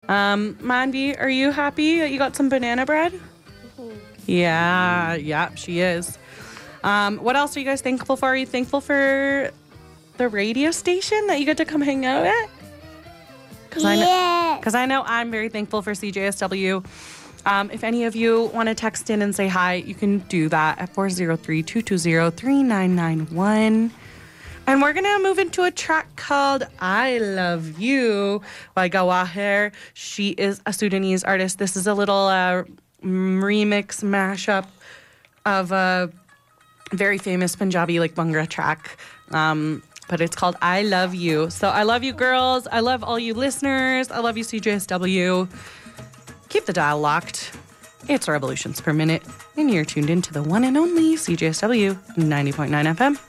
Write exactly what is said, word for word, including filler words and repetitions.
Um, Mandy, are you happy that you got some banana bread? Mm-hmm. Yeah, yeah, she is. Um, what else are you guys thankful for? Are you thankful for the radio station that you get to come hang out at? Cause yeah. I know, because I know I'm very thankful for C J S W. Um, if any of you want to text in and say hi, you can do that at four oh three, two two zero, three nine nine one. And we're going to move into a track called I Love You by Gawahir. She is a Sudanese artist. This is a little uh, remix mashup of a very famous Punjabi like Bhangra track. Um, but it's called I Love You. So I love you, girls. I love all you listeners. I love you, C J S W. Keep the dial locked. It's Revolutions Per Minute. And you're tuned into the one and only C J S W ninety point nine F M.